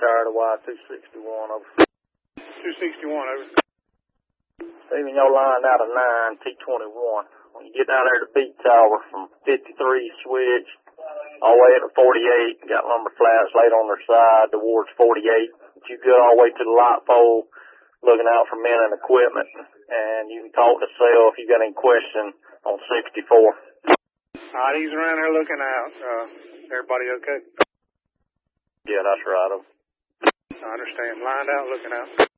tower to Y261 over. 261 over. Steven, your line out of 9, T21. When you get down there to Beat Tower from 53 switch all the way up to 48, got lumber flats laid on their side towards 48. But you go all the way to the light pole, looking out for men and equipment, and you can talk to Sale if you got any question on 64. All right, he's around there looking out. Everybody okay? Yeah, that's right. I understand. Lined out, looking out.